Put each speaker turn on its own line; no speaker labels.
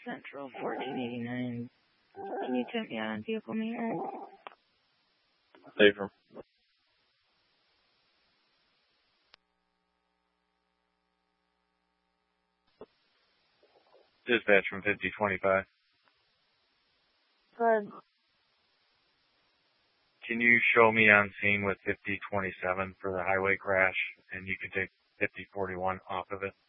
Central 1489. Can you tip me out on vehicle maintenance?
Safer. Dispatch from 5025.
Good.
Can you show me on scene with 5027 for the highway crash, and you can take 5041 off of it?